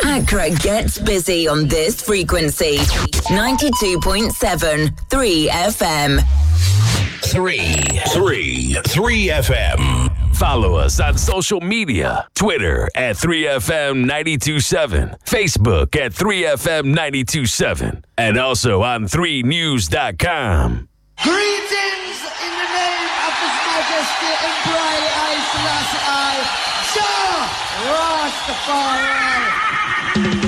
Accra gets busy on this frequency. 92.7 3 FM. 3 FM. Follow us on social media. Twitter at 3FM927. Facebook at 3FM927. And also on 3news.com. Greetings in the name of His Majesty Emperor I Selassie Rastafari.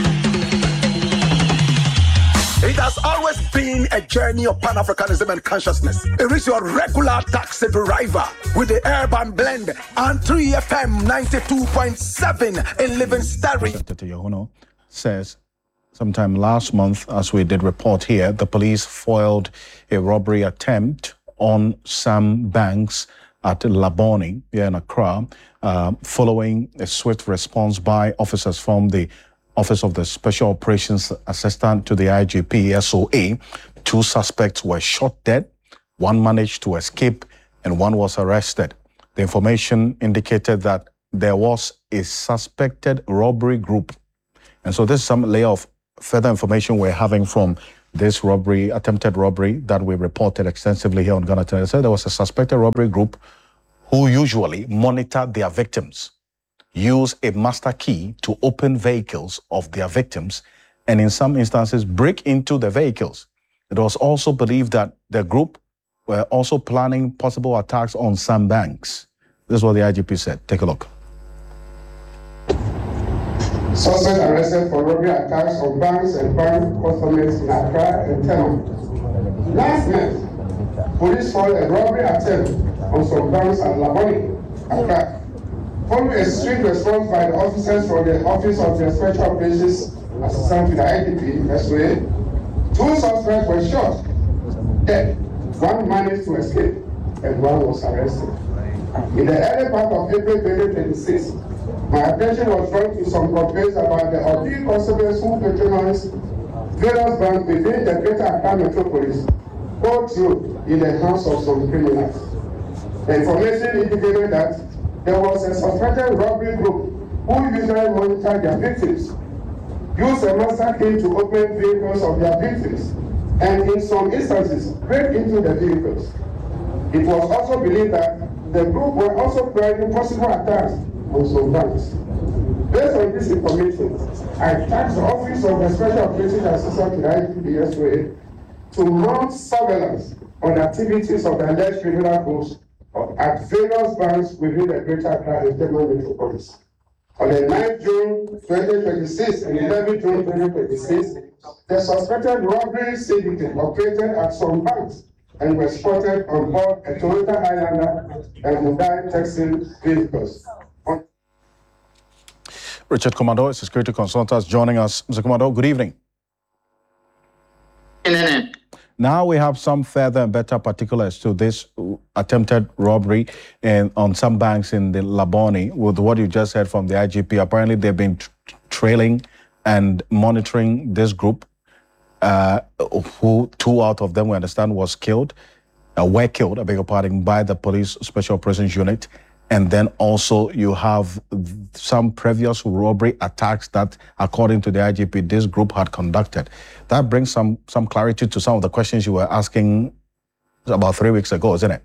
It has always been a journey of Pan-Africanism and consciousness. It is your regular taxi driver with the urban blend and 3FM 92.7 in Living Stereo. Dr. Yohuno says sometime last month, as we did report here, the police foiled a robbery attempt on Sam Banks at Labone here in Accra, following a swift response by officers from the Office of the Special Operations Assistant to the IGP, SOA. 2 suspects were shot dead, 1 managed to escape, and 1 was arrested. The information indicated that there was a suspected robbery group. And so this is some layer of further information we're having from this robbery, attempted robbery that we reported extensively here on Ghana Today. So there was a suspected robbery group who usually monitor their victims, use a master key to open vehicles of their victims, and in some instances break into the vehicles. It was also believed that the group were also planning possible attacks on Sam Banks. This is what the IGP said. Take a look. Suspects arrested for robbery attacks on banks and bank customers in Accra and Tema. Last month, police foiled a robbery attempt on some banks at Labone, Accra. Following a swift response by the officers from the Office of the Special Operations Assistant to the IGP, SOA, 2 suspects were shot dead. 1 managed to escape and 1 was arrested. In the early part of April 2026, my attention was drawn to some complaints about the oblique customers who patronize various banks within the Greater Accra metropolis, go through in the hands of some criminals. The information indicated that there was a suspected robbery group who usually monitor their victims, use a master key to open vehicles of their victims, and in some instances break into the vehicles. It was also believed that the group were also planning possible attacks on some banks. Based on this information, I tasked the Office of the Special Operations Assistant to the IGP SOA to mount surveillance on activities of the alleged criminal groups at various banks within the Greater Accra and Tema metropolis. On the 9th June 2026 and 11th June 2026, the suspected robbery syndicate operated at some banks and were spotted on board a Toyota Highlander and Hyundai Texan vehicles. Richard Commando, security consultant, joining us. Mr. Commando, good evening. Now we have some further and better particulars to this attempted robbery on some banks in the Labone. With what you just heard from the IGP, apparently they've been trailing and monitoring this group, who 2 out of them, we understand, were killed, by the police special operations unit. And then also you have some previous robbery attacks that, according to the IGP, this group had conducted. That brings some clarity to some of the questions you were asking about 3 weeks ago, isn't it?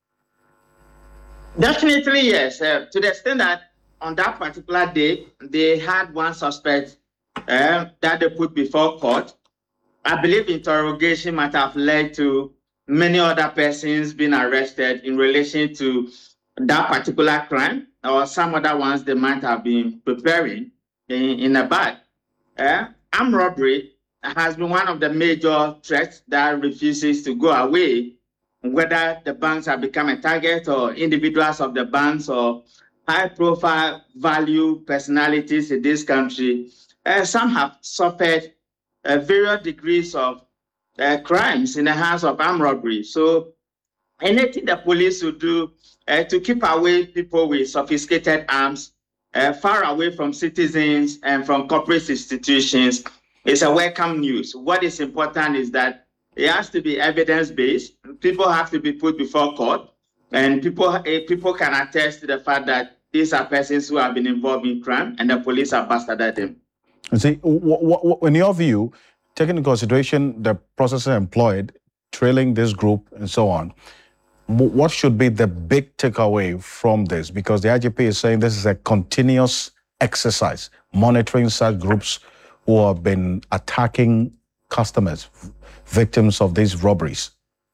Definitely, yes. To the extent that on that particular day, they had 1 suspect that they put before court. I believe interrogation might have led to many other persons being arrested in relation to that particular crime, or some other ones they might have been preparing in a bag. Armed robbery has been one of the major threats that refuses to go away, whether the banks have become a target or individuals of the banks or high-profile value personalities in this country. Some have suffered various degrees of crimes in the hands of armed robbery. So anything the police will do to keep away people with sophisticated arms, far away from citizens and from corporate institutions, is a welcome news. What is important is that it has to be evidence-based. People have to be put before court, and people can attest to the fact that these are persons who have been involved in crime, and the police have bastardized them. You see, in your view, taking into consideration the processes employed, trailing this group and so on, what should be the big takeaway from this? Because the IGP is saying this is a continuous exercise, monitoring such groups who have been attacking customers, victims of these robberies.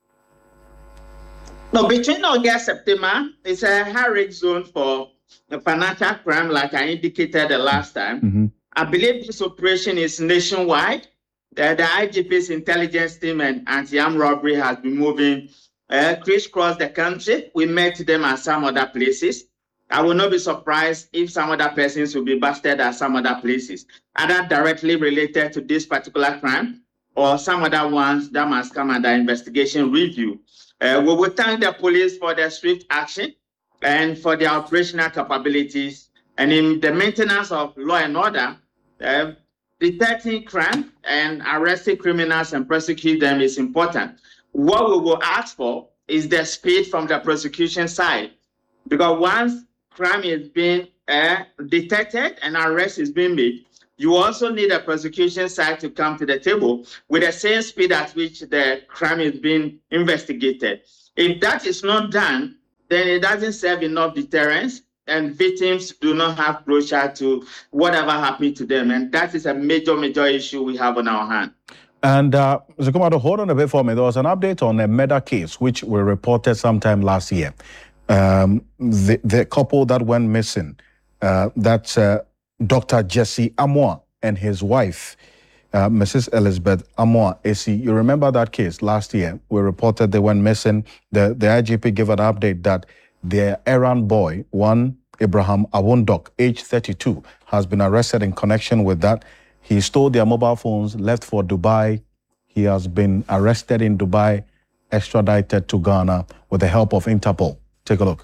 No, between August and September, it's a high-risk zone for financial crime, like I indicated the last time. Mm-hmm. I believe this operation is nationwide. The IGP's intelligence team and anti-armed robbery has been moving crisscross the country. We met them at some other places. I will not be surprised if some other persons will be busted at some other places, either directly related to this particular crime or some other ones that must come under investigation review. We will thank the police for their swift action and for their operational capabilities. And in the maintenance of law and order, detecting crime and arresting criminals and prosecute them is important. What we will ask for is the speed from the prosecution side, because once crime is being detected and arrest is being made, you also need a prosecution side to come to the table with the same speed at which the crime is being investigated. If that is not done, then it doesn't serve enough deterrence, and victims do not have closure to whatever happened to them. And that is a major issue we have on our hand. And Mr. Komado, hold on a bit for me. There was an update on a murder case which we reported sometime last year. The couple that went missing, that's Dr. Jesse Amoah and his wife, Mrs. Elizabeth Amoah. You remember that case last year? We reported they went missing. The IGP gave an update that their errand boy, one Abraham Awundok, age 32, has been arrested in connection with that. He stole their mobile phones, left for Dubai. He has been arrested in Dubai, extradited to Ghana with the help of Interpol. Take a look.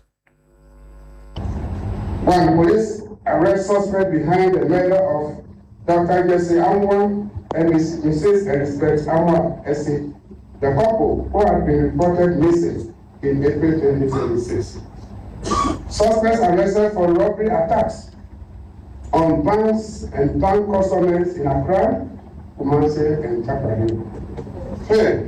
One, police arrest suspect behind the murder of Dr. Jesse Amoah and Mrs. Elizabeth Amoah Essie, the couple who had been reported missing in April 2026. Suspects arrested for robbery attacks on banks and bank customers in Accra, Kumasi, and Takoradi. Third,